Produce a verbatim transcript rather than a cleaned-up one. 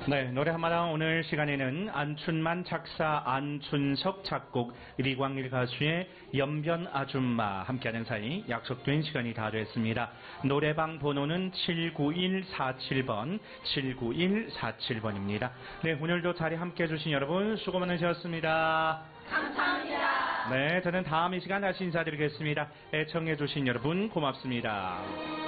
네, 노래 한마당 오늘 시간에는 안춘만 작사, 안춘석 작곡, 리광일 가수의 연변 아줌마 함께하는 사이 약속된 시간이 다 됐습니다. 노래방 번호는 칠구일사칠 번, 칠구일사칠 번입니다. 네, 오늘도 자리 함께해 주신 여러분 수고 많으셨습니다. 감사합니다. 네, 저는 다음 이 시간 다시 인사드리겠습니다. 애청해 주신 여러분 고맙습니다.